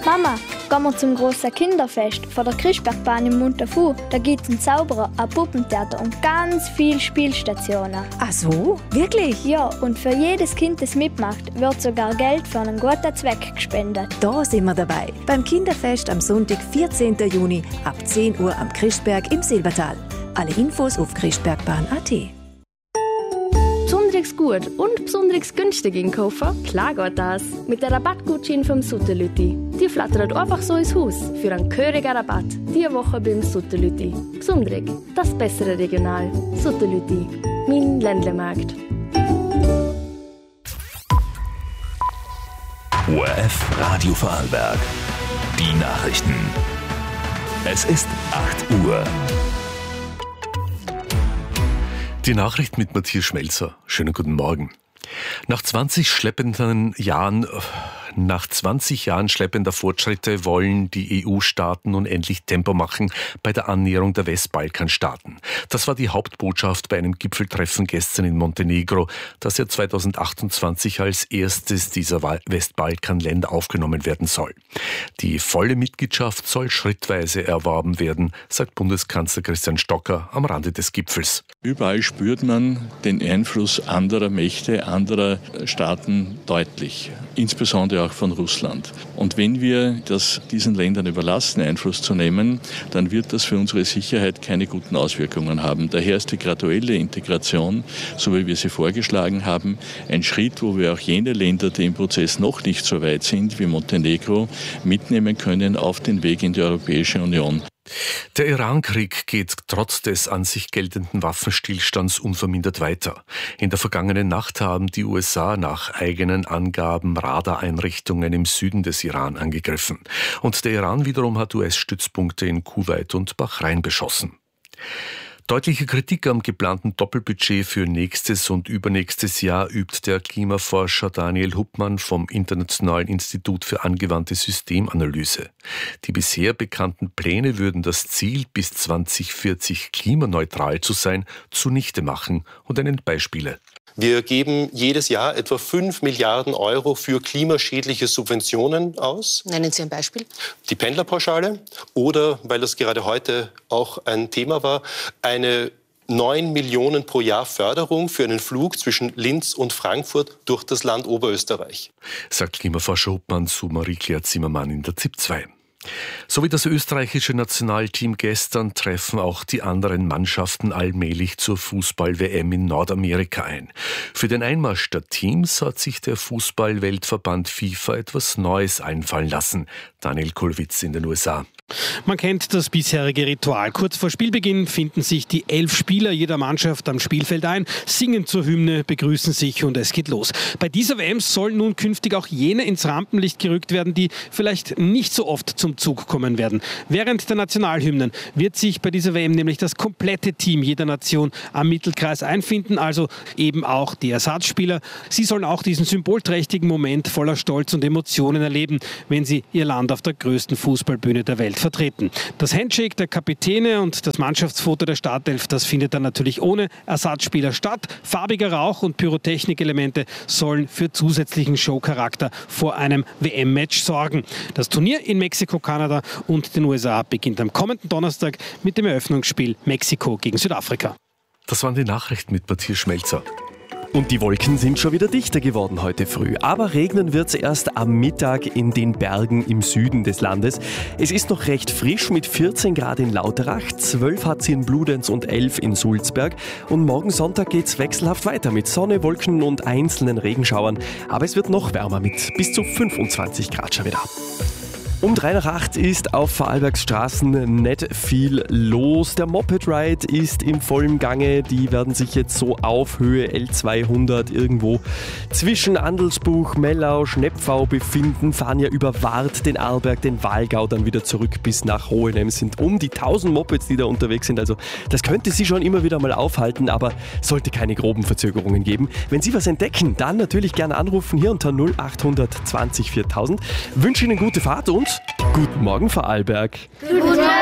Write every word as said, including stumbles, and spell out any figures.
Mama, gehen wir zum grossen Kinderfest von der Christbergbahn im Montafu. Da gibt es einen Zauberer, ein Puppentheater und ganz viele Spielstationen. Ach so? Wirklich? Ja, und für jedes Kind, das mitmacht, wird sogar Geld für einen guten Zweck gespendet. Da sind wir dabei. Beim Kinderfest am Sonntag, vierzehnten Juni ab zehn Uhr am Christberg im Silbertal. Alle Infos auf christbergbahn punkt a t. Besonders gut und besonders günstig einkaufen? Klar geht das. Mit der Rabattgutschein vom Sutterlütti. Die flattert einfach so ins Haus für einen gehörigen Rabatt. Diese Woche beim Sutterlütti. Besonders, das bessere Regional. Sutterlütti. Mein Ländlemarkt. O R F Radio Vorarlberg. Die Nachrichten. Es ist acht Uhr. Die Nachricht mit Matthias Schmelzer. Schönen guten Morgen. Nach zwanzig schleppenden Jahren, nach zwanzig Jahren schleppender Fortschritte wollen die E U-Staaten nun endlich Tempo machen bei der Annäherung der Westbalkanstaaten. Das war die Hauptbotschaft bei einem Gipfeltreffen gestern in Montenegro, das ja zweitausendachtundzwanzig als erstes dieser Westbalkanländer aufgenommen werden soll. Die volle Mitgliedschaft soll schrittweise erworben werden, sagt Bundeskanzler Christian Stocker am Rande des Gipfels. Überall spürt man den Einfluss anderer Mächte, anderer Staaten deutlich, insbesondere auch von Russland. Und wenn wir das diesen Ländern überlassen, Einfluss zu nehmen, dann wird das für unsere Sicherheit keine guten Auswirkungen haben. Daher ist die graduelle Integration, so wie wir sie vorgeschlagen haben, ein Schritt, wo wir auch jene Länder, die im Prozess noch nicht so weit sind wie Montenegro, mitnehmen können auf den Weg in die Europäische Union. Der Iran-Krieg geht trotz des an sich geltenden Waffenstillstands unvermindert weiter. In der vergangenen Nacht haben die U S A nach eigenen Angaben Radareinrichtungen im Süden des Iran angegriffen. Und der Iran wiederum hat U S-Stützpunkte in Kuwait und Bahrain beschossen. Deutliche Kritik am geplanten Doppelbudget für nächstes und übernächstes Jahr übt der Klimaforscher Daniel Huppmann vom Internationalen Institut für angewandte Systemanalyse. Die bisher bekannten Pläne würden das Ziel, bis zweitausendvierzig klimaneutral zu sein, zunichte machen. Und er nennt Beispiele. Wir geben jedes Jahr etwa fünf Milliarden Euro für klimaschädliche Subventionen aus. Nennen Sie ein Beispiel. Die Pendlerpauschale oder, weil das gerade heute auch ein Thema war, eine neun Millionen pro Jahr Förderung für einen Flug zwischen Linz und Frankfurt durch das Land Oberösterreich. Sagt Klimaforscher Huppmann zu Marie-Claire Zimmermann in der Z I P zwei. So wie das österreichische Nationalteam gestern treffen auch die anderen Mannschaften allmählich zur Fußball-W M in Nordamerika ein. Für den Einmarsch der Teams hat sich der Fußball-Weltverband FIFA etwas Neues einfallen lassen. Daniel Kulwitz in den U S A. Man kennt das bisherige Ritual. Kurz vor Spielbeginn finden sich die elf Spieler jeder Mannschaft am Spielfeld ein, singen zur Hymne, begrüßen sich und es geht los. Bei dieser W M sollen nun künftig auch jene ins Rampenlicht gerückt werden, die vielleicht nicht so oft zum Zug kommen werden. Während der Nationalhymnen wird sich bei dieser W M nämlich das komplette Team jeder Nation am Mittelkreis einfinden, also eben auch die Ersatzspieler. Sie sollen auch diesen symbolträchtigen Moment voller Stolz und Emotionen erleben, wenn sie ihr Land auf der größten Fußballbühne der Welt vertreten. Das Handshake der Kapitäne und das Mannschaftsfoto der Startelf, das findet dann natürlich ohne Ersatzspieler statt. Farbiger Rauch und Pyrotechnikelemente sollen für zusätzlichen Showcharakter vor einem W M-Match sorgen. Das Turnier in Mexiko, Kanada und den U S A beginnt am kommenden Donnerstag mit dem Eröffnungsspiel Mexiko gegen Südafrika. Das waren die Nachrichten mit Matthias Schmelzer. Und die Wolken sind schon wieder dichter geworden heute früh. Aber regnen wird es erst am Mittag in den Bergen im Süden des Landes. Es ist noch recht frisch mit vierzehn Grad in Lauterach, zwölf hat es in Bludenz und elf in Sulzberg. Und morgen Sonntag geht es wechselhaft weiter mit Sonne, Wolken und einzelnen Regenschauern. Aber es wird noch wärmer mit bis zu fünfundzwanzig Grad schon wieder. Um drei nach acht ist auf Vorarlbergs Straßen nicht viel los. Der Moped Ride ist im vollen Gange. Die werden sich jetzt so auf Höhe L zweihundert irgendwo zwischen Andelsbuch, Mellau, Schnepfau befinden. Fahren ja über Wart, den Arlberg, den Walgau, dann wieder zurück bis nach Hohenems. Es sind um die tausend Mopeds, die da unterwegs sind. Also das könnte Sie schon immer wieder mal aufhalten, aber sollte keine groben Verzögerungen geben. Wenn Sie was entdecken, dann natürlich gerne anrufen hier unter null acht zwanzig viertausend. Wünsche Ihnen gute Fahrt und guten Morgen Vorarlberg. Guten Morgen.